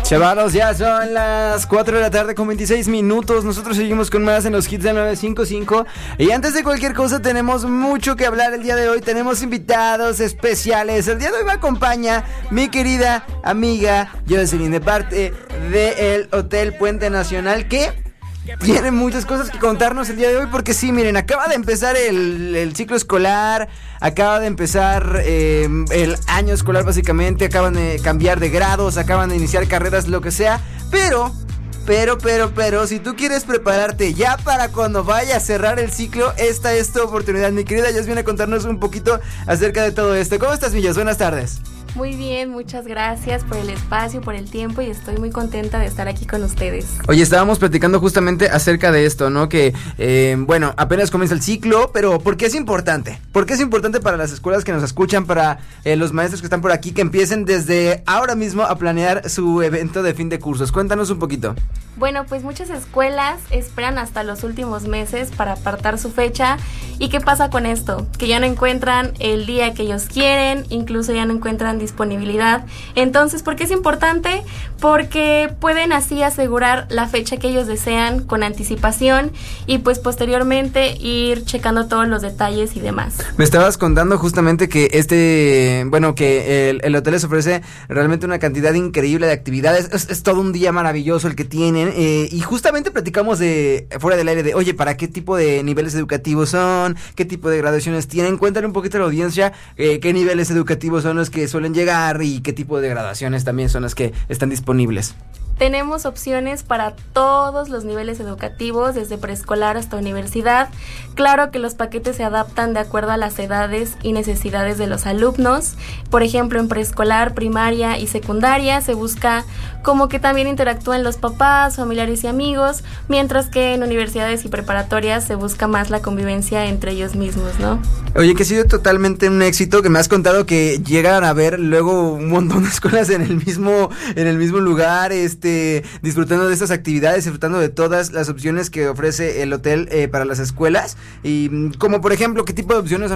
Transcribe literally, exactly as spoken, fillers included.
Chavalos, ya son las cuatro de la tarde con veintiséis minutos. Nosotros seguimos con más en los hits de nueve cinco cinco. Y antes de cualquier cosa, tenemos mucho que hablar el día de hoy. Tenemos invitados especiales. El día de hoy me acompaña mi querida amiga Jocelyn, de parte del Hotel Puente Nacional, que tiene muchas cosas que contarnos el día de hoy. Porque sí, miren, acaba de empezar el, el ciclo escolar. Acaba de empezar eh, el año escolar básicamente. Acaban de cambiar de grados, acaban de iniciar carreras, lo que sea. Pero, pero, pero, pero si tú quieres prepararte ya para cuando vaya a cerrar el ciclo, esta es tu oportunidad. Mi querida Jess viene a contarnos un poquito acerca de todo esto. ¿Cómo estás, mi Jess? Buenas tardes. Muy bien, muchas gracias por el espacio, por el tiempo, y estoy muy contenta de estar aquí con ustedes. Oye, estábamos platicando justamente acerca de esto, ¿no? Que, eh, bueno, apenas comienza el ciclo, pero ¿por qué es importante? ¿Por qué es importante para las escuelas que nos escuchan, para eh, los maestros que están por aquí, que empiecen desde ahora mismo a planear su evento de fin de cursos? Cuéntanos un poquito. Bueno, pues muchas escuelas esperan hasta los últimos meses para apartar su fecha. ¿Y qué pasa con esto? Que ya no encuentran el día que ellos quieren, incluso ya no encuentran disponibilidad. Entonces, ¿por qué es importante? Porque pueden así asegurar la fecha que ellos desean con anticipación y pues posteriormente ir checando todos los detalles y demás. Me estabas contando justamente que este, bueno, que el, el hotel les ofrece realmente una cantidad increíble de actividades. Es, es todo un día maravilloso el que tienen. Eh, y justamente platicamos de fuera del aire de, oye, ¿para qué tipo de niveles educativos son? ¿Qué tipo de graduaciones tienen? Cuéntale un poquito a la audiencia eh, qué niveles educativos son los que suelen llegar y qué tipo de graduaciones también son las que están disponibles. Tenemos opciones para todos los niveles educativos, desde preescolar hasta universidad. Claro que los paquetes se adaptan de acuerdo a las edades y necesidades de los alumnos. Por ejemplo, en preescolar, primaria y secundaria se busca como que también interactúen los papás, familiares y amigos, mientras que en universidades y preparatorias se busca más la convivencia entre ellos mismos, ¿no? Oye, que ha sido totalmente un éxito, que me has contado que llegan a ver luego un montón de escuelas en el mismo, en el mismo lugar, este disfrutando de estas actividades, disfrutando de todas las opciones que ofrece el hotel eh, para las escuelas. Y como por ejemplo, ¿qué tipo de opciones son